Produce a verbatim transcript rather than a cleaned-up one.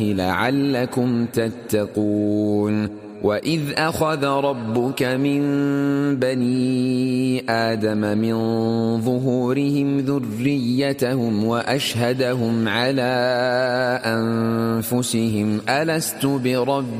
لعلكم تتقون. وإذ أخذ ربك من بني آدم من ظهورهم ذريتهم وأشهدهم على أنفسهم ألست بربكم